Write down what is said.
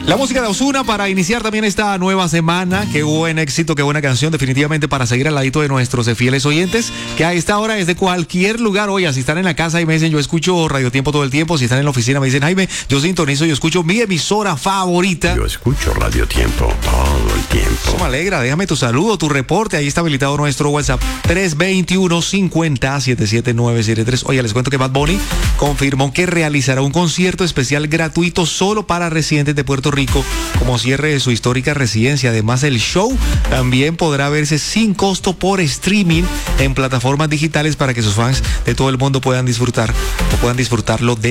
La música de Ozuna para iniciar también esta nueva semana. Qué buen éxito, qué buena canción, definitivamente para seguir al ladito de nuestros fieles oyentes, que a esta hora desde cualquier lugar, oye, si están en la casa y me dicen, yo escucho Radio Tiempo todo el tiempo, si están en la oficina me dicen, Jaime, yo sintonizo, yo escucho mi emisora favorita. Yo escucho Radio Tiempo todo el tiempo. Eso me alegra, déjame tu saludo, tu reporte, ahí está habilitado nuestro WhatsApp, 321-50-77973. Oye, les cuento que Bad Bunny confirmó que realizará un concierto especial gratuito solo para residentes de Puerto Rico como cierre de su histórica residencia. Además, el show también podrá verse sin costo por streaming en plataformas digitales para que sus fans de todo el mundo puedan disfrutarlo de